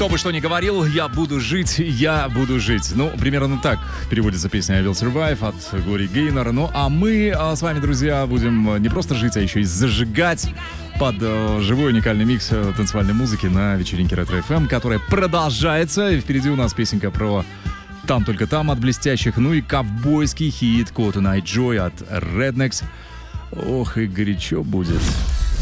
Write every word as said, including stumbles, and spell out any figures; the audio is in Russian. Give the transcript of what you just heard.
Кто бы что ни говорил, я буду жить, я буду жить. Ну, примерно так переводится песня I Will Survive от Glory Gaynor. Ну, а мы а, с вами, друзья, будем не просто жить, а еще и зажигать под э, живой уникальный микс э, танцевальной музыки на вечеринке Ретро эф эм, которая продолжается. И впереди у нас песенка про «Там только там» от блестящих, ну и ковбойский хит «Caught Tonight Joy» от Rednecks. Ох, и горячо будет.